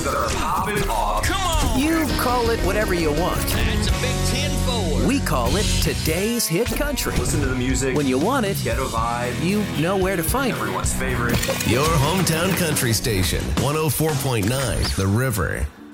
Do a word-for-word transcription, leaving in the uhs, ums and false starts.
that are popping off. Come on! You call it whatever you want. That's a big ten four. We call it Today's Hit Country. Listen to the music. When you want it, Get a vibe. you know where to find it. Everyone's favorite. Your hometown country station, one oh four point nine The River.